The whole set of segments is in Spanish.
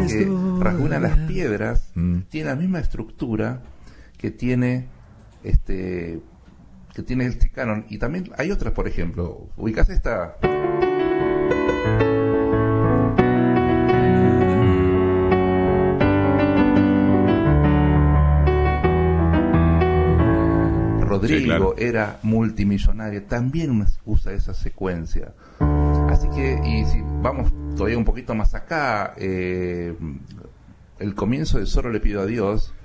que Rasguña las Piedras tiene la misma estructura que tiene este canon. Y también hay otras, por ejemplo, ubicás esta. Rodrigo, sí, claro, era multimillonario, también usa esa secuencia. Así que, y si vamos todavía un poquito más acá, el comienzo de Solo le pido a Dios.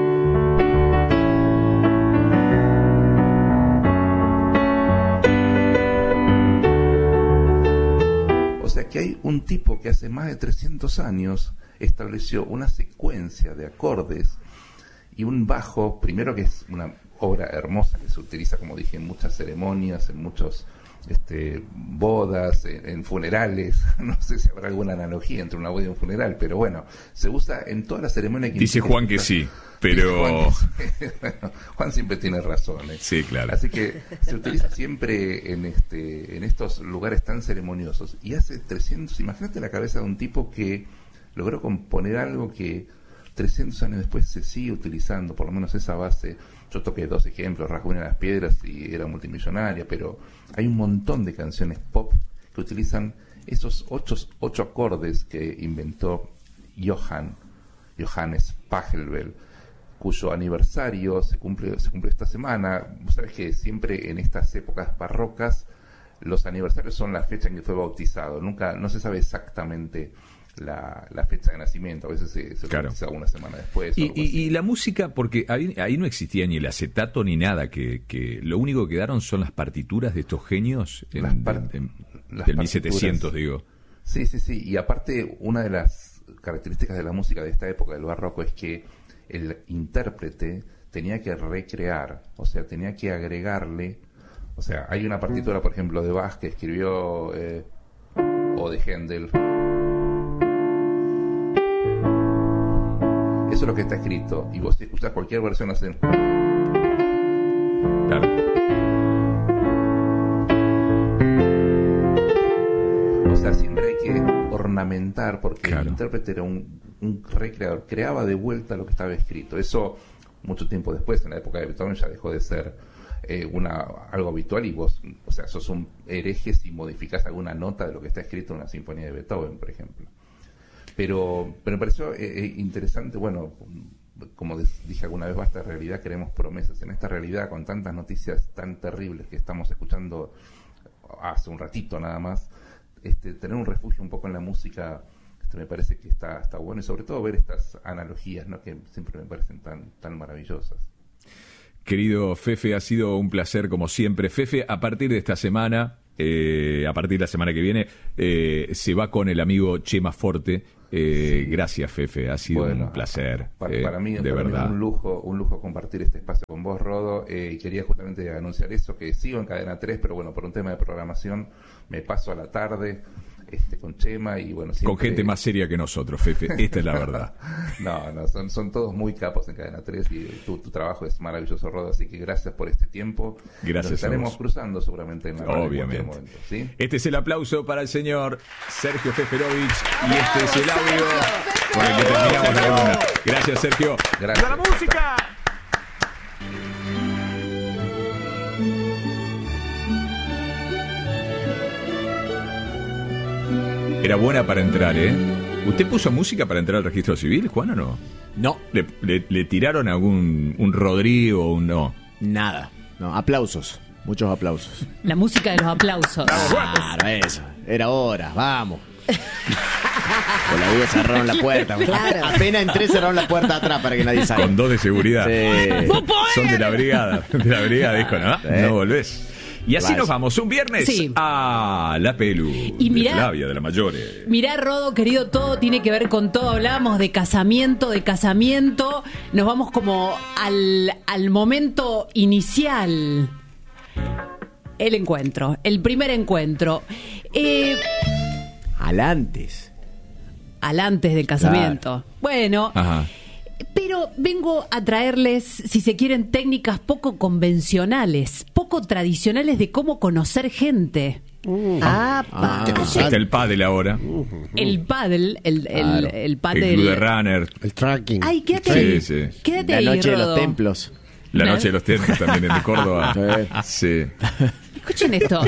O sea que hay un tipo que hace más de 300 años estableció una secuencia de acordes y un bajo, primero, que es una obra hermosa que se utiliza, como dije, en muchas ceremonias, en muchos bodas, en funerales. No sé si habrá alguna analogía entre una boda y un funeral, pero bueno, se usa en todas las ceremonias que dice Juan que sí, pero bueno, Juan siempre tiene razón, ¿eh? Sí, claro. Así que se utiliza siempre en estos lugares tan ceremoniosos. Y hace 300, imagínate la cabeza de un tipo que logró componer algo que 300 años después se sigue utilizando, por lo menos esa base. Yo toqué 2 ejemplos, Rasguña las Piedras y era multimillonaria, pero hay un montón de canciones pop que utilizan esos 8 acordes que inventó Johannes Pachelbel, cuyo aniversario se cumple esta semana. Vos sabés que siempre en estas épocas barrocas los aniversarios son la fecha en que fue bautizado. No se sabe exactamente la fecha de nacimiento, a veces se claro, bautiza una semana después. Y la música, porque ahí no existía ni el acetato ni nada, que lo único que quedaron son las partituras de estos genios del 1700, digo. Sí, y aparte una de las características de la música de esta época del barroco es que el intérprete tenía que recrear, o sea, tenía que agregarle, o sea, hay una partitura, por ejemplo, de Bach que escribió o de Händel. Eso es lo que está escrito, y vos si escuchás cualquier versión hacen. Claro. O sea, siempre hay que ornamentar, porque claro, el intérprete era un recreador, creaba de vuelta lo que estaba escrito. Eso mucho tiempo después, en la época de Beethoven, ya dejó de ser algo habitual, y vos, o sea, sos un hereje si modificás alguna nota de lo que está escrito en una sinfonía de Beethoven, por ejemplo. Pero me pareció interesante, bueno, como dije alguna vez, basta de realidad, queremos promesas. En esta realidad, con tantas noticias tan terribles que estamos escuchando hace un ratito nada más, tener un refugio un poco en la música, me parece que está bueno, y sobre todo ver estas analogías, ¿no?, que siempre me parecen tan maravillosas. Querido Fefe, ha sido un placer como siempre. Fefe, a partir de esta semana, a partir de la semana que viene, se va con el amigo Chema Forte. Sí. Gracias, Fefe, ha sido un placer. Para mí, de verdad, mí un lujo compartir este espacio con vos, Rodo. Quería justamente anunciar eso, que sigo en Cadena 3, pero bueno, por un tema de programación me paso a la tarde con Chema, y bueno, siempre... Con gente más seria que nosotros, Fefe, esta es la verdad. No, son todos muy capos en Cadena 3, y tu trabajo es maravilloso, Rodo, así que gracias por este tiempo. Gracias. Nos estaremos cruzando seguramente en la radio. Obviamente. En cualquier momento, ¿sí? Este es el aplauso para el señor Sergio Feferovich, y este es el audio con el que terminamos la columna. Gracias, Sergio. Gracias. ¡A la música! Era buena para entrar, ¿eh? ¿Usted puso música para entrar al registro civil, Juan, o no? No. ¿Le tiraron un Rodrigo o un no? Nada. No, aplausos. Muchos aplausos. La música de los aplausos. Claro, eso. Era hora. Vamos. Con la vida cerraron la puerta. Claro. Apenas entré, cerraron la puerta atrás para que nadie salga. Con 2 de seguridad. Sí. Son de la brigada. De la brigada, dijo, ¿no? Sí. No volvés. Y así nos vamos, un viernes, sí, a La Pelu, y mirá, de Flavia, de la Mayore. Mirá, Rodo, querido, todo tiene que ver con todo. Hablábamos de casamiento. Nos vamos como al momento inicial. El encuentro, el primer encuentro. Al antes del casamiento. Claro. Bueno. Ajá. Pero vengo a traerles, si se quieren, técnicas poco convencionales, poco poco tradicionales de cómo conocer gente. Está el pádel ahora. El pádel, el El pádel. club de runner. El tracking. Ay, quédate ahí. Sí. Quédate La ahí, noche de Rodo. los templos. La noche de los templos también en Córdoba. Sí. Escuchen esto.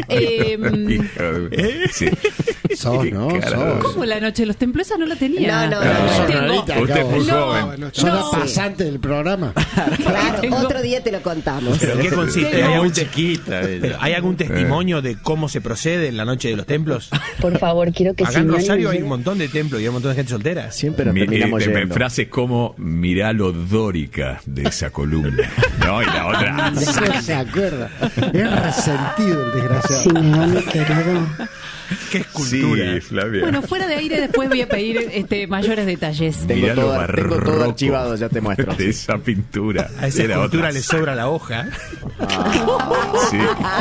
Sí. ¿No? ¿Cómo la noche de los templos? Esa no la tenía. No. Tengo- Usted es muy No, joven. Son No. las pasantes del programa. Claro, Tengo- otro día te lo contamos. ¿Pero en qué consiste? Tengo- ¿Hay algún, chiquita. ¿Hay algún testimonio de cómo se procede en la noche de los templos? Por favor, quiero que Acá en Simone Rosario me hay lleve- un montón de templos y hay un montón de gente soltera. Siempre nos terminamos yendo. Frases como mirá lo dórica de esa columna. No, y la otra. No se acuerda. Es resentido el desgraciado. Simeone, querido. Qué escultura. Sí, Flavia. Bueno, fuera de aire después voy a pedir mayores detalles. Tengo Mirá lo todo- tengo todo barroco archivado, ya te muestro. de esa pintura. A esa Era escultura otra. le sobra la hoja. Sí.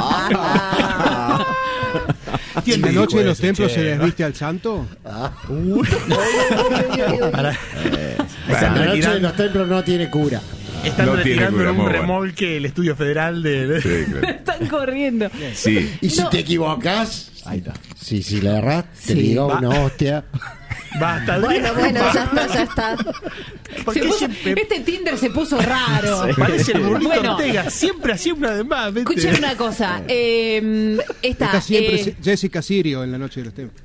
¿En la noche de los templos se Che, desviste al santo? Para- La noche de los templos no tiene cura. Están No tiene retirando cura, en un muy bueno. remolque el estudio federal de... Sí, claro. Están corriendo. Sí. Y si No. te equivocas, Ahí está. si le erras, te Sí. digo Va. una hostia. Basta, Bueno, ya está. ¿Por Se qué puso- siempre este Tinder se puso raro. parece el burrito Bueno, Ortega? Siempre hacía una de más, ¿viste? escuchen una cosa. Está siempre Jessica Sirio en la noche de los templos.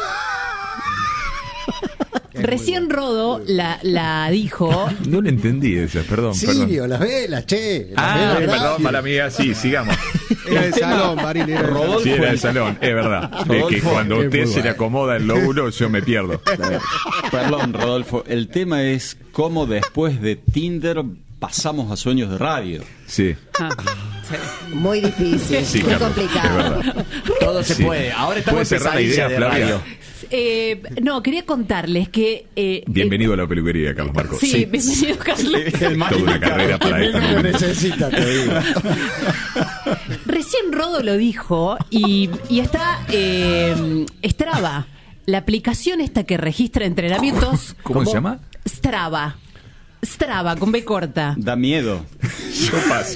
Recién Rodo la dijo. No le entendí esa, perdón. Sirio, las velas, che. Las Ah, velas, perdón, gracias. mala mía, sí, sigamos. Era el salón, Baril. Era el salón. Rodolfo. Sí, era el salón, es verdad. Es que cuando es usted muy se le bueno. acomoda el lóbulo, yo me pierdo. Perdón, Rodolfo. El tema es cómo después de Tinder pasamos a sueños de radio. Sí. Ah, sí. Muy difícil, Sí, muy Carlos, complicado. es verdad. Todo se Sí. puede. Ahora estamos ¿Puede cerrar la idea, de Flavia? radio. No, quería contarles que. Bienvenido a la peluquería, Carlos Marcos. Sí, bienvenido, Carlos. Toda una carrera para Él esto. lo necesita, te digo. Recién Rodo lo dijo y está Strava, la aplicación esta que registra entrenamientos. ¿Cómo se llama? Strava, con B corta. Da miedo. Yo paso.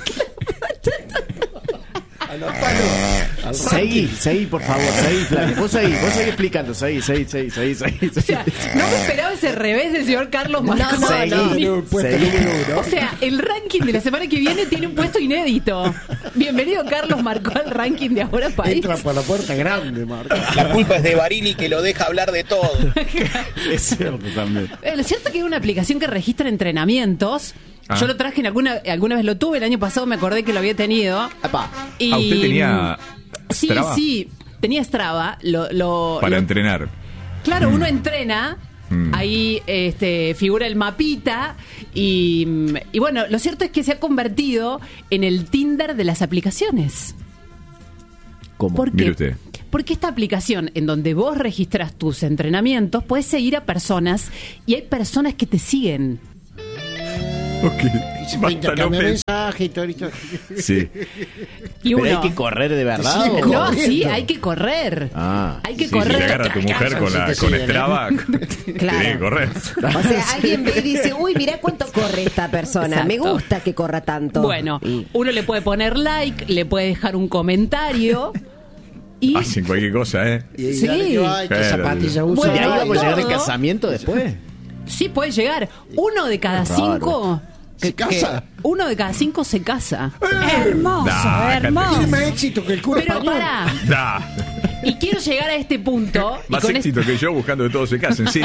Seguí, por favor, seguí, Flavia. Vos seguí explicando, seguí. O sea, no me esperaba ese revés del señor Carlos Marcos. Tiene un puesto Seguí. número uno. O sea, el ranking de la semana que viene tiene un puesto inédito. Bienvenido, Carlos Marcó, al ranking de Ahora País. Entra por la puerta grande, Marco. La culpa es de Barili que lo deja hablar de todo. Es cierto también. Lo cierto es que es una aplicación que registra entrenamientos. Ah. Yo lo traje alguna vez lo tuve, el año pasado me acordé que lo había tenido. Apa. Y, ¿Usted tenía Strava? Sí, tenía Strava. Para entrenar. Claro, uno entrena. Ahí figura el mapita y bueno, lo cierto es que se ha convertido en el Tinder de las aplicaciones. ¿Cómo? ¿Por Mire qué? usted. Porque esta aplicación en donde vos registras tus entrenamientos, puedes seguir a personas y hay personas que te siguen. Ok. Basta, Intercambia López. mensaje y todo esto. Sí. Y ¿Pero uno, hay que correr de verdad? Sí, o- no, corriendo. sí, hay que correr. Ah, hay que Sí, si te correr. agarra tu mujer con Si te con siguen, Strava, Claro. tenés que correr. O sea, alguien ve y dice, uy, mirá cuánto corre esta persona. Me Exacto. gusta que corra tanto. Bueno, uno le puede poner like, le puede dejar un comentario y Hacen cualquier cosa, ¿eh? Y Sí. dale que va, qué Claro. zapatillas usa. Bueno, ¿Y ahí vamos a llegar de todo. casamiento después? sí puede llegar. Uno de cada Raro. 5 ¿Se casa? uno de cada 5 se casa. Hermoso, Tiene Tiene más éxito que el cura Pero español. pará, Da. y quiero llegar a este punto y Más con éxito que yo buscando que todos se casen, sí.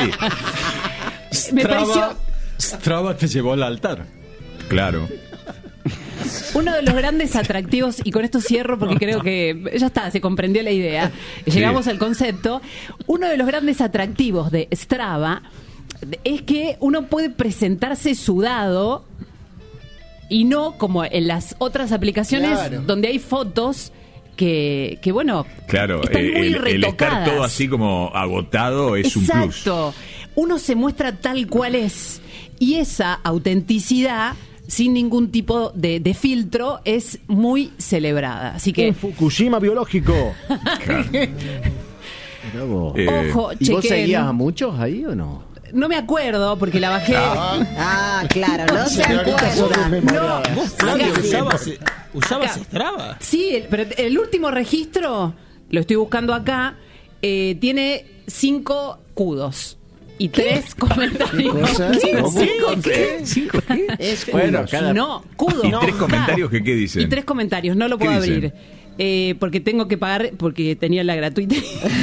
me pareció Strava te llevó al altar. Claro. uno de los grandes atractivos, y con esto cierro porque creo que ya está, se comprendió la idea, llegamos al concepto. Uno de los grandes atractivos de Strava es que uno puede presentarse sudado y no como en las otras aplicaciones Claro. donde hay fotos que bueno, Claro, están muy el estar retocadas. todo así como agotado es un plus. Exacto. Uno se muestra tal cual es y esa autenticidad sin ningún tipo de filtro es muy celebrada. Así que Fukushima biológico. Claro. Mirá vos. Eh, ojo, ¿Y vos chequen. seguías a muchos ahí o no? no me acuerdo porque la bajé. Claro, no se acuerda. No, Flavio, acá. ¿usabas Strava? Sí, pero el último registro, lo estoy buscando acá, tiene 5 kudos. Y 3 comentarios. ¿Cinco qué? Es Bueno, kudos. cada... No, kudos. ¿Y 3 comentarios que qué dicen? Y 3 comentarios, no lo puedo ¿Qué abrir. Porque tengo que pagar, porque tenía la gratuita.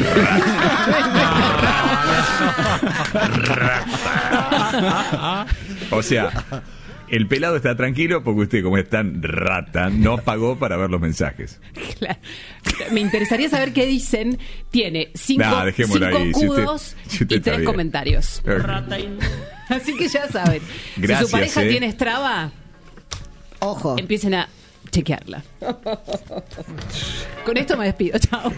O sea, el pelado está tranquilo porque usted, como es tan rata, no pagó para ver los mensajes. Claro. Me interesaría saber qué dicen. Tiene 5 kudos si usted y está 3 bien. comentarios. Okay. Así que ya saben. Gracias, si su pareja tiene Strava, Ojo. empiecen a chequearla. Con esto me despido. Chao.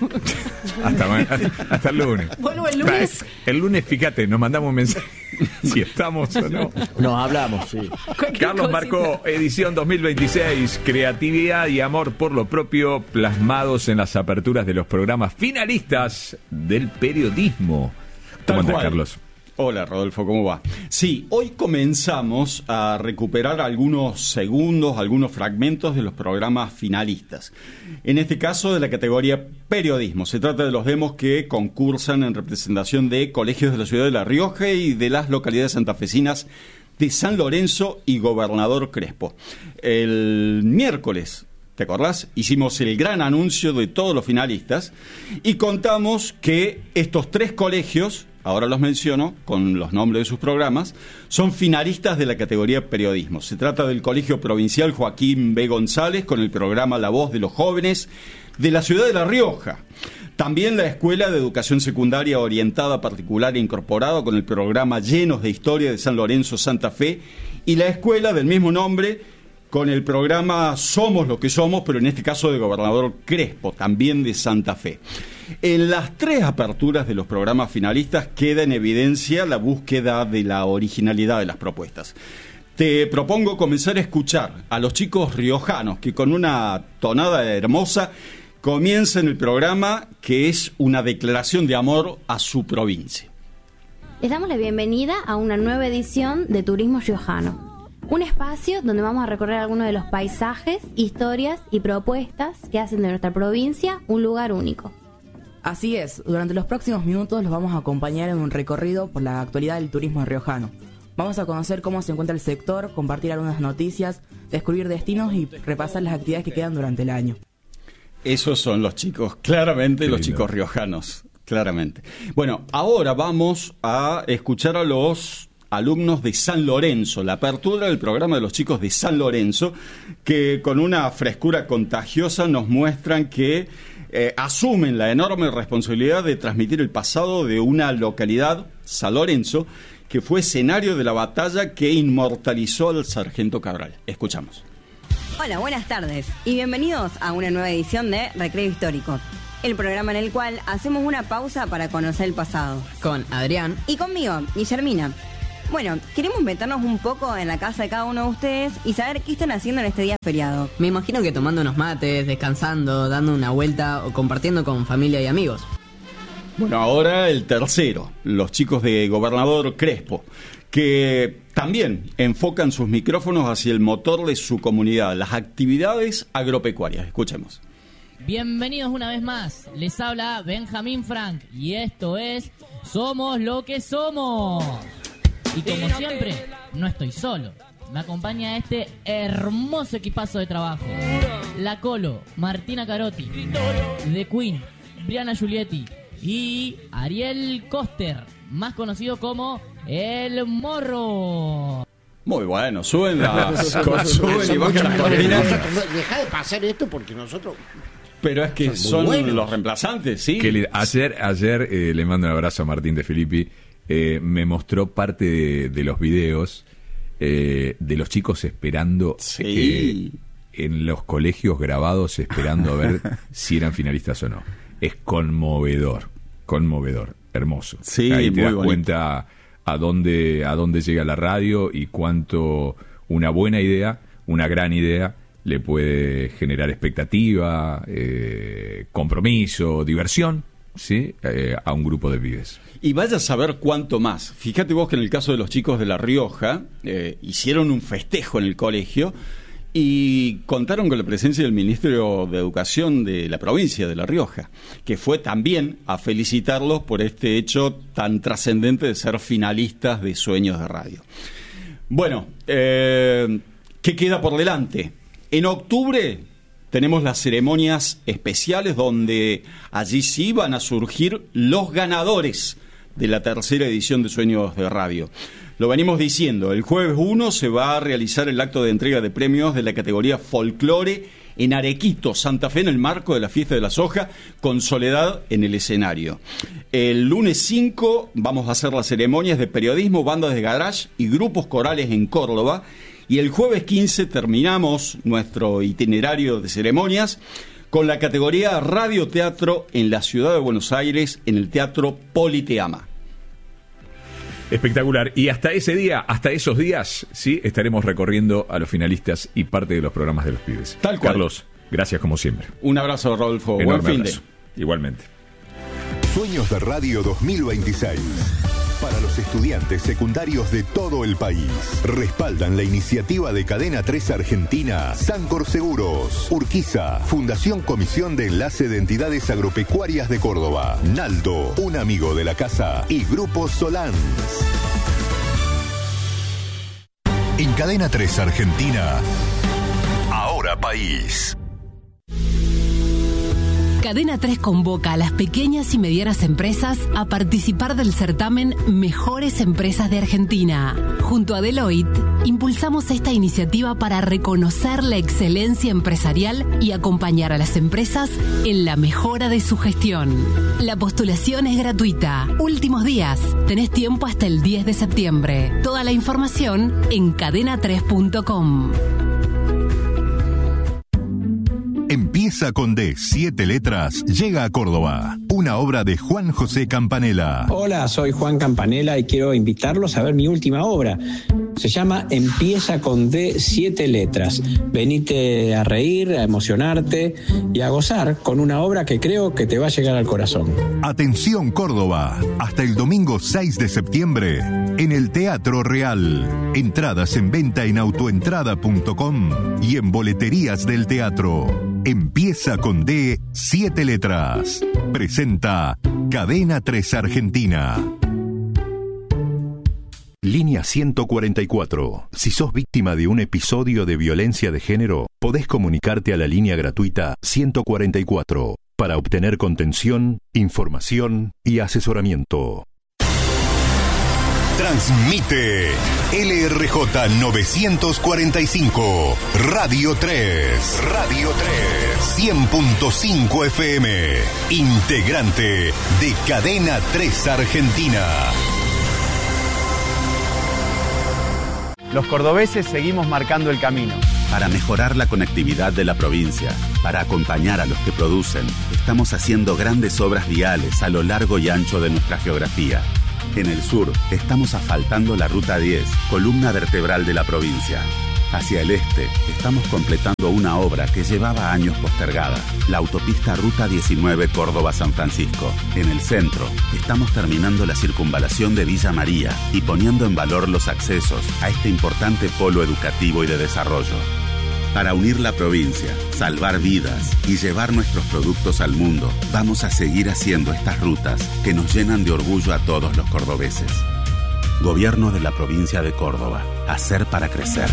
Hasta el lunes. Vuelvo el lunes. El lunes, fíjate, nos mandamos un mensaje si estamos o no. Nos hablamos, sí. Carlos Marcó, edición 2026, creatividad y amor por lo propio plasmados en las aperturas de los programas finalistas del periodismo. ¿Cómo andas, Carlos? Hola, Rodolfo, ¿cómo va? Sí, hoy comenzamos a recuperar algunos segundos, algunos fragmentos de los programas finalistas. En este caso, de la categoría periodismo. Se trata de los demos que concursan en representación de colegios de la ciudad de La Rioja y de las localidades santafesinas de San Lorenzo y Gobernador Crespo. El miércoles, ¿te acordás? Hicimos el gran anuncio de todos los finalistas y contamos que estos 3 colegios, ahora los menciono con los nombres de sus programas, son finalistas de la categoría periodismo. Se trata del Colegio Provincial Joaquín B. González con el programa La Voz de los Jóvenes de la ciudad de La Rioja. También la Escuela de Educación Secundaria Orientada Particular e Incorporada con el programa Llenos de Historia de San Lorenzo Santa Fe y la Escuela del mismo nombre con el programa Somos lo que somos, pero en este caso de Gobernador Crespo, también de Santa Fe. En las 3 aperturas de los programas finalistas queda en evidencia la búsqueda de la originalidad de las propuestas. Te propongo comenzar a escuchar a los chicos riojanos que con una tonada hermosa comienzan el programa que es una declaración de amor a su provincia. Les damos la bienvenida a una nueva edición de Turismo Riojano, un espacio donde vamos a recorrer algunos de los paisajes, historias y propuestas que hacen de nuestra provincia un lugar único. Así es, durante los próximos minutos los vamos a acompañar en un recorrido por la actualidad del turismo riojano. Vamos a conocer cómo se encuentra el sector, compartir algunas noticias, descubrir destinos y repasar las actividades que quedan durante el año. Esos son los chicos, claramente los chicos riojanos, claramente. Bueno, ahora vamos a escuchar a los alumnos de San Lorenzo, la apertura del programa de los chicos de San Lorenzo, que con una frescura contagiosa nos muestran que asumen la enorme responsabilidad de transmitir el pasado de una localidad, San Lorenzo, que fue escenario de la batalla que inmortalizó al sargento Cabral. Escuchamos. Hola, buenas tardes y bienvenidos a una nueva edición de Recreo Histórico, el programa en el cual hacemos una pausa para conocer el pasado. Con Adrián y conmigo, Guillermina. Bueno, queremos meternos un poco en la casa de cada uno de ustedes y saber qué están haciendo en este día feriado. Me imagino que tomando unos mates, descansando, dando una vuelta o compartiendo con familia y amigos. Bueno, ahora el tercero, los chicos de Gobernador Crespo, que también enfocan sus micrófonos hacia el motor de su comunidad, las actividades agropecuarias. Escuchemos. Bienvenidos una vez más, les habla Benjamín Frank y esto es Somos lo que somos. Y como siempre, no estoy solo. Me acompaña este hermoso equipazo de trabajo. La Colo, Martina Carotti, The Queen, Briana Giulietti y Ariel Koster, más conocido como El Morro. Muy bueno, suben y bajan las cortinas. Deja de pasar esto porque nosotros... Pero es que son los reemplazantes, ¿sí? Ayer le mando un abrazo a Martín de Filippi. Me mostró parte de los videos de los chicos esperando en los colegios grabados, esperando a ver si eran finalistas o no. Es conmovedor, hermoso. Sí, ahí te das bonito. cuenta a dónde llega la radio y cuánto una buena idea, una gran idea, le puede generar expectativa, compromiso, diversión ¿sí? A un grupo de pibes. Y vaya a saber cuánto más. Fíjate vos que en el caso de los chicos de La Rioja, hicieron un festejo en el colegio y contaron con la presencia del Ministerio de Educación de la provincia de La Rioja, que fue también a felicitarlos por este hecho tan trascendente de ser finalistas de Sueños de Radio. Bueno, ¿qué queda por delante? En octubre tenemos las ceremonias especiales donde allí sí van a surgir los ganadores de la tercera edición de Sueños de Radio. Lo venimos diciendo, el jueves 1 se va a realizar el acto de entrega de premios de la categoría Folclore en Arequito, Santa Fe, en el marco de la Fiesta de la Soja, con Soledad en el escenario. El lunes 5 vamos a hacer las ceremonias de periodismo, bandas de garage y grupos corales en Córdoba. Y el jueves 15 terminamos nuestro itinerario de ceremonias con la categoría Radio-Teatro en la ciudad de Buenos Aires, en el Teatro Politeama. Espectacular. Y hasta ese día, hasta esos días, sí, estaremos recorriendo a los finalistas y parte de los programas de los pibes. Tal cual. Carlos, gracias como siempre. Un abrazo, Rodolfo. Enorme Buen fin abrazo. de. Igualmente. Sueños de Radio 2026. Para los estudiantes secundarios de todo el país. Respaldan la iniciativa de Cadena 3 Argentina, Sancor Seguros, Urquiza, Fundación Comisión de Enlace de Entidades Agropecuarias de Córdoba, Naldo, un amigo de la casa y Grupo Solans. En Cadena 3 Argentina, Ahora País. Cadena 3 convoca a las pequeñas y medianas empresas a participar del certamen Mejores Empresas de Argentina. Junto a Deloitte, impulsamos esta iniciativa para reconocer la excelencia empresarial y acompañar a las empresas en la mejora de su gestión. La postulación es gratuita. Últimos días. Tenés tiempo hasta el 10 de septiembre. Toda la información en cadena3.com. Empieza con D, 7 letras, llega a Córdoba. Una obra de Juan José Campanella. Hola, soy Juan Campanella y quiero invitarlos a ver mi última obra. Se llama Empieza con D, 7 letras. Venite a reír, a emocionarte y a gozar con una obra que creo que te va a llegar al corazón. Atención Córdoba, hasta el domingo 6 de septiembre en el Teatro Real. Entradas en venta en autoentrada.com y en boleterías del teatro. Empieza con D, 7 letras. Presenta Cadena 3 Argentina. Línea 144. Si sos víctima de un episodio de violencia de género, podés comunicarte a la línea gratuita 144 para obtener contención, información y asesoramiento. Transmite LRJ 945, Radio 3, Radio 3, 100.5 FM, integrante de Cadena 3 Argentina. Los cordobeses seguimos marcando el camino. Para mejorar la conectividad de la provincia, para acompañar a los que producen, estamos haciendo grandes obras viales a lo largo y ancho de nuestra geografía. En el sur, estamos asfaltando la Ruta 10, columna vertebral de la provincia. Hacia el este, estamos completando una obra que llevaba años postergada, la autopista Ruta 19 Córdoba-San Francisco. En el centro, estamos terminando la circunvalación de Villa María y poniendo en valor los accesos a este importante polo educativo y de desarrollo. Para unir la provincia, salvar vidas y llevar nuestros productos al mundo, vamos a seguir haciendo estas rutas que nos llenan de orgullo a todos los cordobeses. Gobierno de la provincia de Córdoba. Hacer para crecer.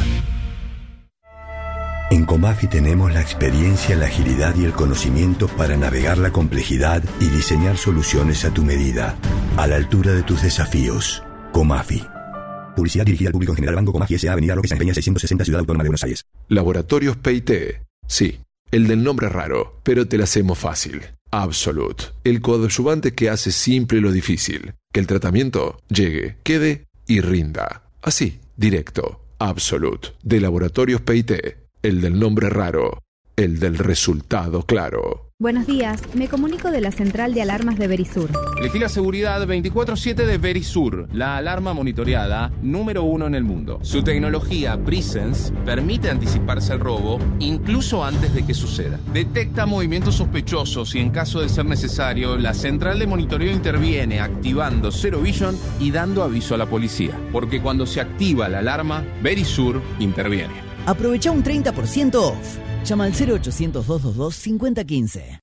En Comafi tenemos la experiencia, la agilidad y el conocimiento para navegar la complejidad y diseñar soluciones a tu medida, a la altura de tus desafíos. Comafi. Publicidad dirigida al público en general. Banco Comafi S.A. Avenida Roque San Peña 660, Ciudad Autónoma de Buenos Aires. Laboratorios P&T. Sí, el del nombre raro, pero te la hacemos fácil. Absolute. El coadyuvante que hace simple lo difícil. Que el tratamiento llegue, quede y rinda. Así, directo. Absolute. De Laboratorios P&T. El del nombre raro. El del resultado claro. Buenos días, me comunico de la central de alarmas de Verisur. Elegí la seguridad 24/7 de Verisur, la alarma monitoreada número 1 en el mundo. Su tecnología Presence permite anticiparse al robo incluso antes de que suceda. Detecta movimientos sospechosos y en caso de ser necesario, la central de monitoreo interviene activando Zero Vision y dando aviso a la policía. Porque cuando se activa la alarma, Verisur interviene. Aprovecha un 30% off. Llama al 0800-222-5015.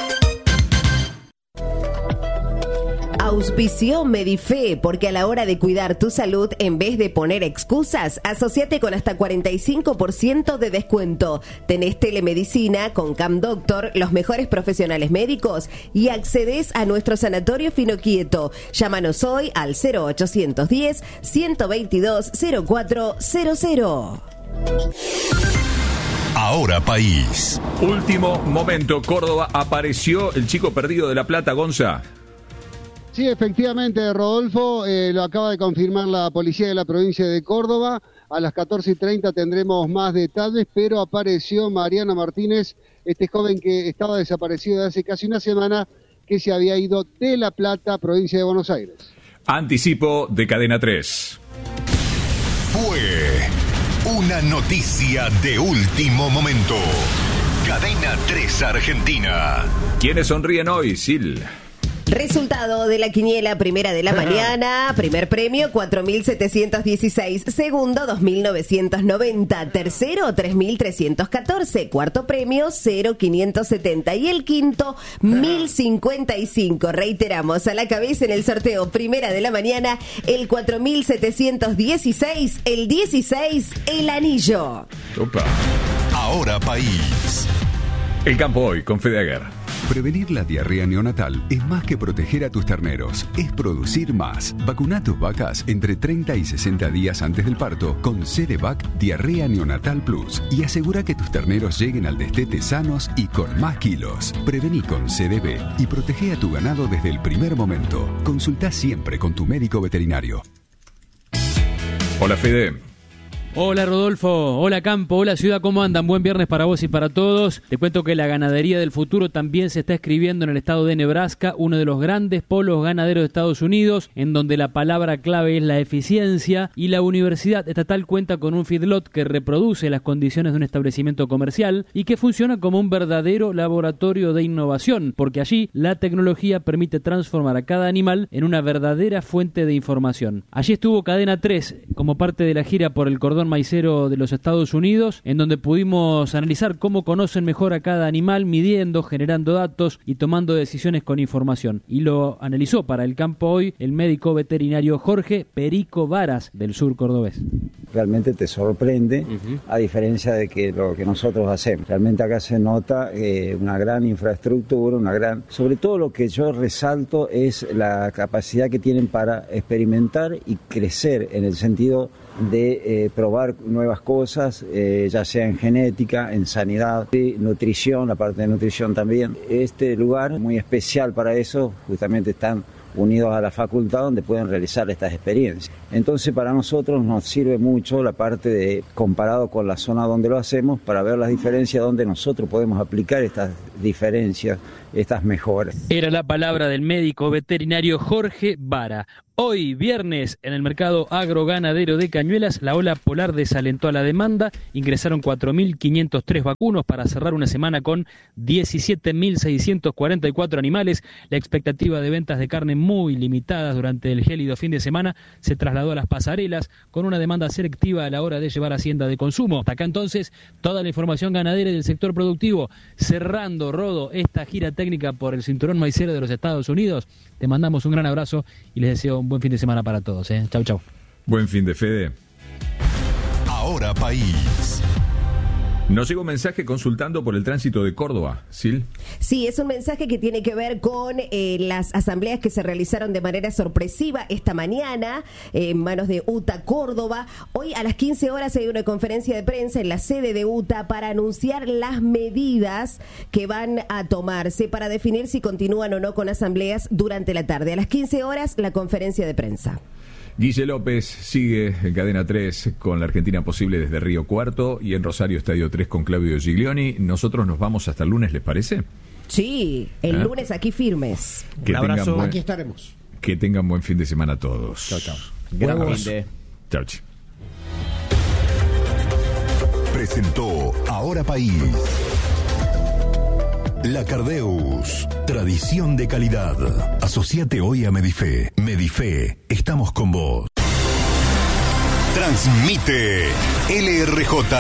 Auspició Medife, porque a la hora de cuidar tu salud, en vez de poner excusas, asociate con hasta 45% de descuento. Tenés telemedicina con Cam Doctor, los mejores profesionales médicos y accedes a nuestro sanatorio Fino Quieto. Llámanos hoy al 0810-122-0400. Ahora País. Último momento, Córdoba, apareció el chico perdido de La Plata, Gonza. Sí, efectivamente, Rodolfo, lo acaba de confirmar la policía de la provincia de Córdoba. A las 14:30 tendremos más detalles, pero apareció Mariano Martínez, este joven que estaba desaparecido de hace casi una semana, que se había ido de La Plata, provincia de Buenos Aires. Anticipo de Cadena 3. Fue una noticia de último momento. Cadena 3 Argentina. ¿Quiénes sonríen hoy, Sil? Resultado de la quiniela primera de la mañana. Primer premio 4.716. Segundo 2.990. Tercero 3.314. Cuarto premio 0.570. Y el quinto 1.055. Reiteramos, a la cabeza en el sorteo primera de la mañana el 4.716. El 16 el anillo. Opa. Ahora País. El campo hoy con Fede Aguer. Prevenir la diarrea neonatal es más que proteger a tus terneros, es producir más. Vacuna a tus vacas entre 30 y 60 días antes del parto con Cerevac Diarrea Neonatal Plus y asegura que tus terneros lleguen al destete sanos y con más kilos. Prevení con CDB y protege a tu ganado desde el primer momento. Consulta siempre con tu médico veterinario. Hola, Fede. Hola Rodolfo, hola Campo, hola Ciudad, ¿cómo andan? Buen viernes para vos y para todos. Te cuento que la ganadería del futuro también se está escribiendo en el estado de Nebraska, uno de los grandes polos ganaderos de Estados Unidos, en donde la palabra clave es la eficiencia, y la Universidad Estatal cuenta con un feedlot que reproduce las condiciones de un establecimiento comercial y que funciona como un verdadero laboratorio de innovación, porque allí la tecnología permite transformar a cada animal en una verdadera fuente de información. Allí estuvo Cadena 3 como parte de la gira por el cordón maicero de los Estados Unidos, en donde pudimos analizar cómo conocen mejor a cada animal, midiendo, generando datos y tomando decisiones con información. Y lo analizó para el campo hoy el médico veterinario Jorge Perico Varas, del sur cordobés. Realmente te sorprende, a diferencia de que lo que nosotros hacemos. Realmente acá se nota una gran infraestructura, sobre todo lo que yo resalto es la capacidad que tienen para experimentar y crecer en el sentido de probar nuevas cosas, ya sea en genética, en sanidad, nutrición, la parte de nutrición también. Este lugar muy especial para eso, justamente están unidos a la facultad donde pueden realizar estas experiencias. Entonces para nosotros nos sirve mucho la parte de, comparado con la zona donde lo hacemos, para ver las diferencias donde nosotros podemos aplicar estas diferencias, estas mejoras. Era la palabra del médico veterinario Jorge Vara. Hoy, viernes, en el mercado agroganadero de Cañuelas, la ola polar desalentó a la demanda. Ingresaron 4.503 vacunos para cerrar una semana con 17.644 animales. La expectativa de ventas de carne muy limitadas durante el gélido fin de semana se trasladó a las pasarelas con una demanda selectiva a la hora de llevar hacienda de consumo. Hasta acá entonces, toda la información ganadera y del sector productivo. Cerrando, Rodo, esta gira técnica por el cinturón maicero de los Estados Unidos. Te mandamos un gran abrazo y les deseo un buen fin de semana para todos. Chau, chau. Buen fin de Fede. Ahora País. Nos llegó un mensaje consultando por el tránsito de Córdoba, ¿Sil? Sí, es un mensaje que tiene que ver con las asambleas que se realizaron de manera sorpresiva esta mañana en manos de UTA Córdoba. Hoy a las 15 horas hay una conferencia de prensa en la sede de UTA para anunciar las medidas que van a tomarse para definir si continúan o no con asambleas durante la tarde. A las 15 horas la conferencia de prensa. Guille López sigue en Cadena 3 con la Argentina Posible desde Río Cuarto y en Rosario Estadio 3 con Claudio Giglioni. Nosotros nos vamos hasta el lunes, ¿les parece? Sí, el lunes aquí firmes. Un abrazo. Aquí estaremos. Que tengan buen fin de semana todos. Chao, chao. Gran abrazo. Chao, chao. Presentó Ahora País. La Cardeus, tradición de calidad. Asociate hoy a Medife. Medife, estamos con vos. Transmite LRJ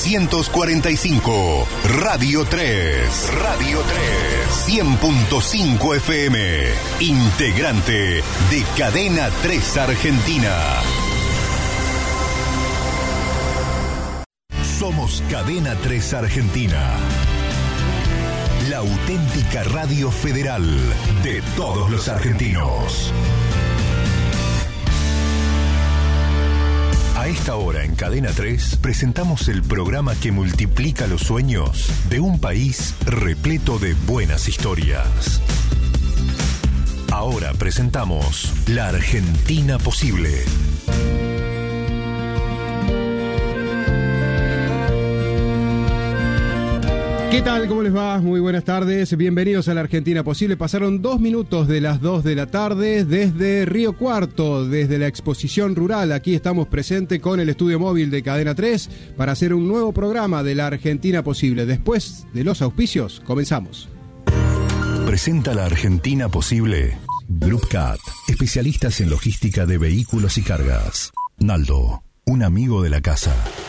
945, Radio 3. Radio 3, 100.5 FM. Integrante de Cadena 3 Argentina. Somos Cadena 3 Argentina. La auténtica radio federal de todos los argentinos. A esta hora en Cadena 3 presentamos el programa que multiplica los sueños de un país repleto de buenas historias. Ahora presentamos La Argentina Posible. ¿Qué tal? ¿Cómo les va? Muy buenas tardes. Bienvenidos a La Argentina Posible. Pasaron 2 minutos de las 2 de la tarde desde Río Cuarto, desde la exposición rural. Aquí estamos presentes con el estudio móvil de Cadena 3 para hacer un nuevo programa de La Argentina Posible. Después de los auspicios, comenzamos. Presenta La Argentina Posible Group Cat, especialistas en logística de vehículos y cargas. Naldo, un amigo de la casa.